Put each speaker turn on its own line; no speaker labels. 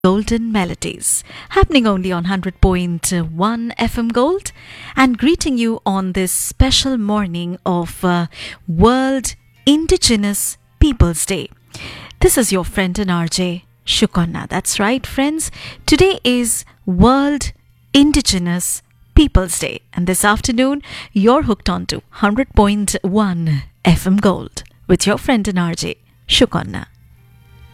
Golden Melodies, happening only on 100.1 FM Gold, and greeting you on this special morning of World Indigenous Peoples Day. This is your friend and RJ Shukonna. That's right, friends. Today is World Indigenous Peoples Day, and this afternoon you're hooked on to 100.1 FM Gold with your friend and RJ Shukonna.